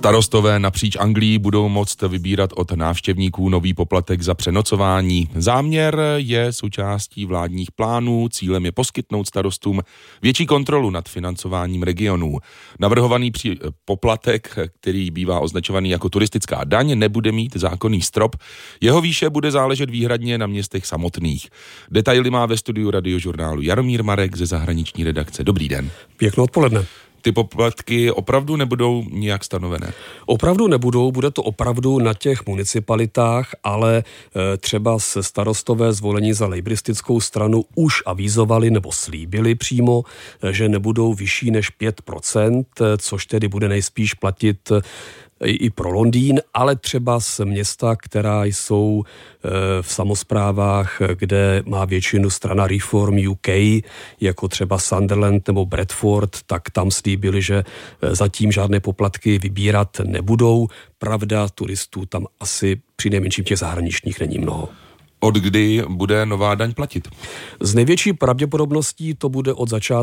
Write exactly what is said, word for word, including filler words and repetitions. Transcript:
Starostové napříč Anglií budou moct vybírat od návštěvníků nový poplatek za přenocování. Záměr je součástí vládních plánů, cílem je poskytnout starostům větší kontrolu nad financováním regionů. Navrhovaný při- poplatek, který bývá označovaný jako turistická daň, nebude mít zákonný strop. Jeho výše bude záležet výhradně na městech samotných. Detaily má ve studiu Radiožurnálu Jaromír Marek ze zahraniční redakce. Dobrý den. Pěkné odpoledne. Ty poplatky opravdu nebudou nijak stanovené? Opravdu nebudou, bude to opravdu na těch municipalitách, ale e, třeba se starostové zvolení za lejbristickou stranu už avizovali nebo slíbili přímo, e, že nebudou vyšší než pět procent, e, což tedy bude nejspíš platit e, i pro Londýn, ale třeba z města, která jsou v samosprávách, kde má většinu strana Reform U K, jako třeba Sunderland nebo Bradford, tak tam slíbili, že zatím žádné poplatky vybírat nebudou. Pravda, turistů tam asi při nejmenším těch zahraničních není mnoho. Od kdy bude nová daň platit? Z největší pravděpodobností to bude od začátku